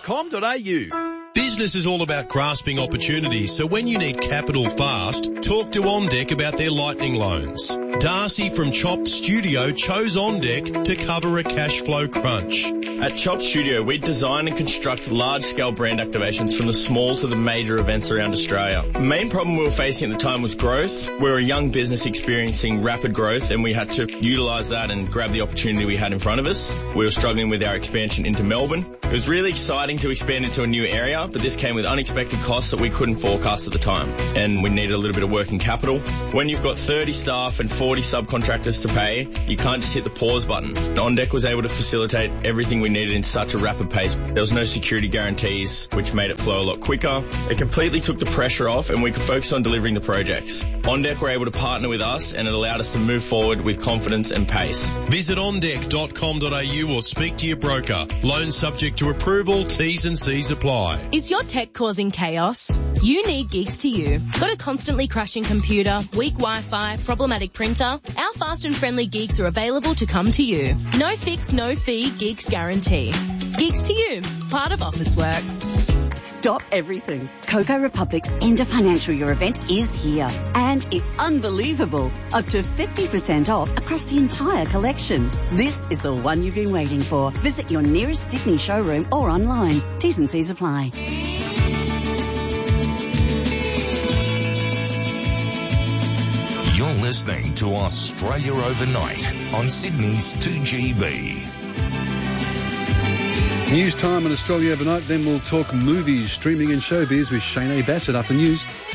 ondeck.com.au. Business is all about grasping opportunities, so when you need capital fast, talk to OnDeck about their lightning loans. Darcy from Chopped Studio chose OnDeck to cover a cash flow crunch. At Chopped Studio, we design and construct large-scale brand activations from the small to the major events around Australia. The main problem we were facing at the time was growth. We were a young business experiencing rapid growth, and we had to utilise that and grab the opportunity we had in front of us. We were struggling with our expansion into Melbourne. It was really exciting to expand into a new area, but this came with unexpected costs that we couldn't forecast at the time, and we needed a little bit of working capital. When you've got 30 staff and 40 subcontractors to pay, you can't just hit the pause button. OnDeck was able to facilitate everything we needed in such a rapid pace. There was no security guarantees, which made it flow a lot quicker. It completely took the pressure off, and we could focus on delivering the projects. OnDeck were able to partner with us, and it allowed us to move forward with confidence and pace. Visit ondeck.com.au or speak to your broker. Loans subject to approval, T's and C's apply. Is your tech causing chaos? You need Gigs to You. Got a constantly crashing computer, weak Wi-Fi, problematic printer? Our fast and friendly Gigs are available to come to you. No fix, no fee, Gigs guarantee. Gigs to You, part of Officeworks. Stop everything. Coco Republic's end of financial year event is here. And it's unbelievable. Up to 50% off across the entire collection. This is the one you've been waiting for. Visit your nearest Sydney showroom or online. T's and C's apply. You're listening to Australia Overnight on Sydney's 2GB. News time on Australia Overnight, then we'll talk movies, streaming and showbiz with Shane A. Bassett after news.